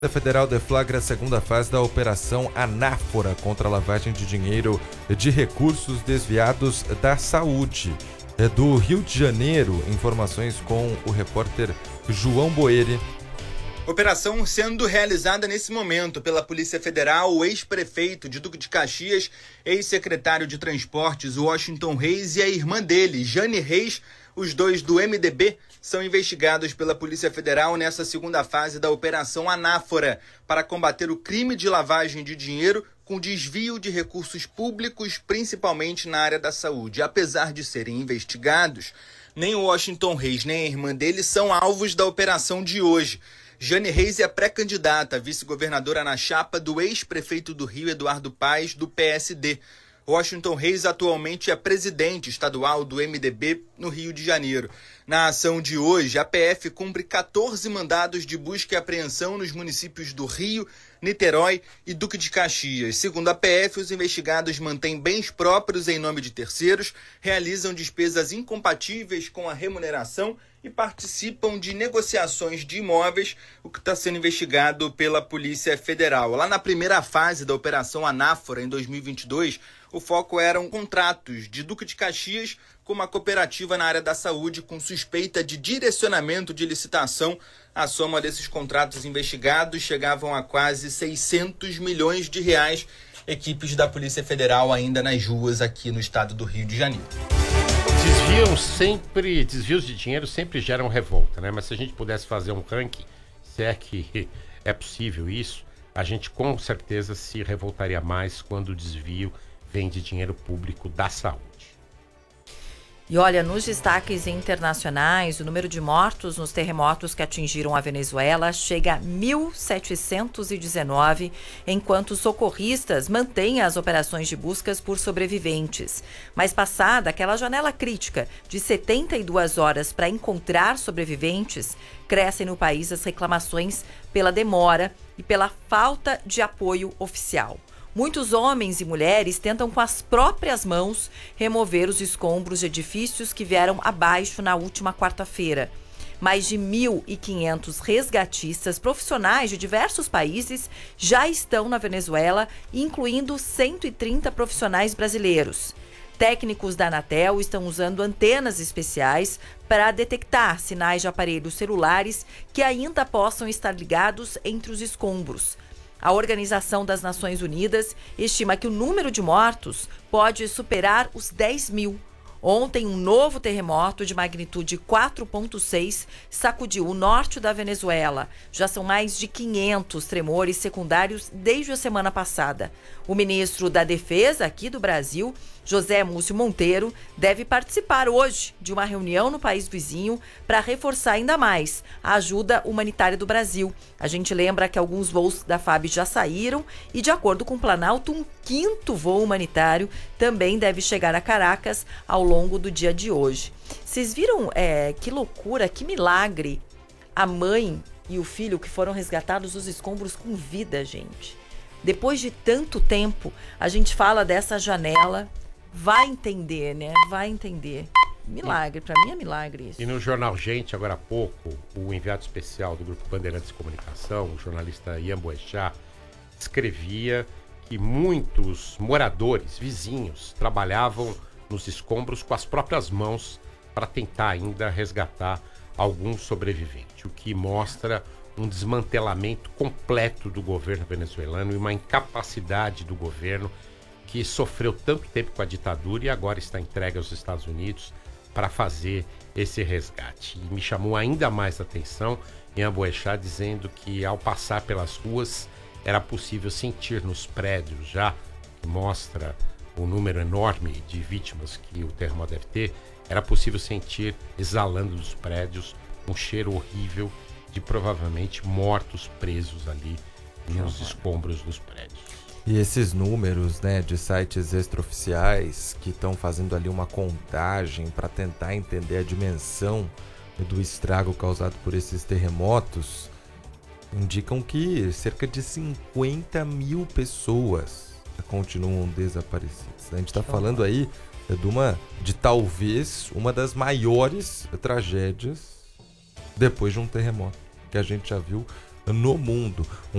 A Federal deflagra a segunda fase da Operação Anáfora contra a lavagem de dinheiro de recursos desviados da saúde. Do Rio de Janeiro, informações com o repórter João Boeri. Operação sendo realizada nesse momento pela Polícia Federal, o ex-prefeito de Duque de Caxias, ex-secretário de Transportes Washington Reis e a irmã dele, Jane Reis, os dois do MDB, são investigados pela Polícia Federal nessa segunda fase da Operação Anáfora para combater o crime de lavagem de dinheiro com desvio de recursos públicos, principalmente na área da saúde. Apesar de serem investigados, nem o Washington Reis nem a irmã dele são alvos da operação de hoje. Jane Reis é pré-candidata a vice-governadora na chapa do ex-prefeito do Rio, Eduardo Paes, do PSD. Washington Reis atualmente é presidente estadual do MDB no Rio de Janeiro. Na ação de hoje, a PF cumpre 14 mandados de busca e apreensão nos municípios do Rio, Niterói e Duque de Caxias. Segundo a PF, os investigados mantêm bens próprios em nome de terceiros, realizam despesas incompatíveis com a remuneração e participam de negociações de imóveis, o que está sendo investigado pela Polícia Federal. Lá na primeira fase da Operação Anáfora, em 2022, o foco eram contratos de Duque de Caxias com uma cooperativa na área da saúde com suspeita de direcionamento de licitação. A soma desses contratos investigados chegavam a quase 600 milhões de reais. Equipes da Polícia Federal ainda nas ruas aqui no estado do Rio de Janeiro. Desvios de dinheiro sempre geram revolta, né? Mas se a gente pudesse fazer um ranking, se é que é possível isso, a gente com certeza se revoltaria mais quando o desvio vem de dinheiro público da saúde. E olha, nos destaques internacionais, o número de mortos nos terremotos que atingiram a Venezuela chega a 1.719, enquanto socorristas mantêm as operações de buscas por sobreviventes. Mas passada aquela janela crítica de 72 horas para encontrar sobreviventes, crescem no país as reclamações pela demora e pela falta de apoio oficial. Muitos homens e mulheres tentam com as próprias mãos remover os escombros de edifícios que vieram abaixo na última quarta-feira. Mais de 1.500 resgatistas profissionais de diversos países já estão na Venezuela, incluindo 130 profissionais brasileiros. Técnicos da Anatel estão usando antenas especiais para detectar sinais de aparelhos celulares que ainda possam estar ligados entre os escombros. A Organização das Nações Unidas estima que o número de mortos pode superar os 10 mil. Ontem, um novo terremoto de magnitude 4,6 sacudiu o norte da Venezuela. Já são mais de 500 tremores secundários desde a semana passada. O ministro da Defesa aqui do Brasil, José Múcio Monteiro, deve participar hoje de uma reunião no país vizinho para reforçar ainda mais a ajuda humanitária do Brasil. A gente lembra que alguns voos da FAB já saíram e, de acordo com o Planalto, um 5º voo humanitário também deve chegar a Caracas ao longo do dia de hoje. Vocês viram que loucura, que milagre, a mãe e o filho que foram resgatados dos escombros com vida, gente. Depois de tanto tempo, a gente fala dessa janela. Vai entender, né? Vai entender. Milagre, pra mim é milagre isso. E no jornal Gente, agora há pouco, o enviado especial do Grupo Bandeirantes de Comunicação, o jornalista Ian Boechat, escrevia que muitos moradores, vizinhos, trabalhavam nos escombros com as próprias mãos para tentar ainda resgatar algum sobrevivente, o que mostra um desmantelamento completo do governo venezuelano e uma incapacidade do governo que sofreu tanto tempo com a ditadura e agora está entregue aos Estados Unidos para fazer esse resgate. E me chamou ainda mais a atenção Ian Boechat dizendo que ao passar pelas ruas era possível sentir nos prédios, já que mostra o número enorme de vítimas que o terremoto deve ter, era possível sentir exalando dos prédios um cheiro horrível de provavelmente mortos presos ali nos escombros dos prédios. E esses números, né, de sites extraoficiais que estão fazendo ali uma contagem para tentar entender a dimensão do estrago causado por esses terremotos, indicam que cerca de 50 mil pessoas continuam desaparecidas. A gente está falando aí de talvez uma das maiores tragédias depois de um terremoto que a gente já viu no mundo.